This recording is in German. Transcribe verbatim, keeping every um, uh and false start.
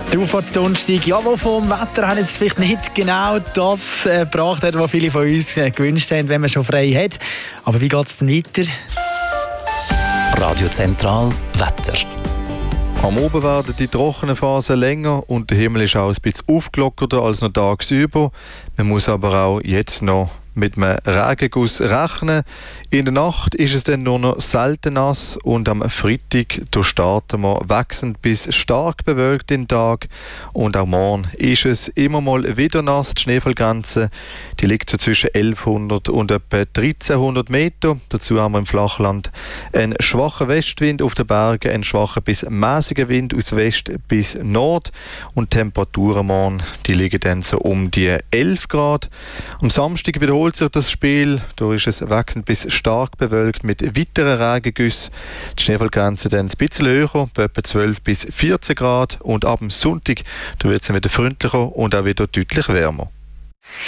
Der Auffahrtsdonnerstag, ja, wo vom Wetter haben jetzt vielleicht nicht genau das äh, gebracht hat, was viele von uns äh, gewünscht haben, wenn man schon frei hat. Aber wie geht es denn weiter? Radio Zentral Wetter. Am Abend werden die trockenen Phasen länger und der Himmel ist auch ein bisschen aufgelockerter als noch tagsüber. Man muss aber auch jetzt noch mit einem Regenguss rechnen. In der Nacht ist es dann nur noch selten nass und am Freitag da starten wir wechselnd bis stark bewölkt den Tag. Und auch morgen ist es immer mal wieder nass. Die Schneefallgrenze die liegt so zwischen elfhundert und etwa dreizehnhundert Meter. Dazu haben wir im Flachland einen schwachen Westwind, auf den Bergen einen schwachen bis mäßigen Wind aus West bis Nord. Und die Temperaturen morgen die liegen dann so um die elf Grad. Am Samstag wiederholt sich das Spiel. Da ist es wechselnd bis stark bewölkt mit weiteren Regengüssen. Die Schneefallgrenze dann ein bisschen höher, bei etwa zwölf bis vierzehn Grad. Und ab dem Sonntag da wird es wieder freundlicher und auch wieder deutlich wärmer.